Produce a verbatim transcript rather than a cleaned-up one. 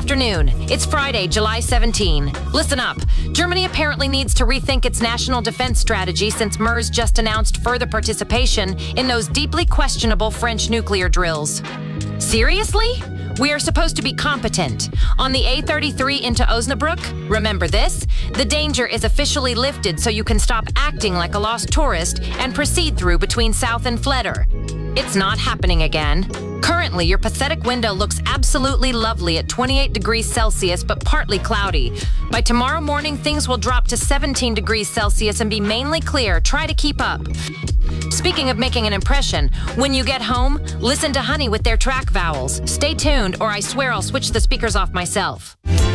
afternoon. It's Friday, July seventeenth. Listen up. Germany apparently needs to rethink its national defense strategy since MERS just announced further participation in those deeply questionable French nuclear drills. Seriously? We are supposed to be competent. On the A thirty-three into Osnabrück, remember this? The danger is officially lifted so you can stop acting like a lost tourist and proceed through between South and Fleder. It's not happening again. Currently, your pathetic window looks absolutely lovely at twenty-eight degrees Celsius, but partly cloudy. By tomorrow morning, things will drop to seventeen degrees Celsius and be mainly clear. Try to keep up. Speaking of making an impression, when you get home, listen to Honey with their track vowels. Stay tuned, or I swear I'll switch the speakers off myself.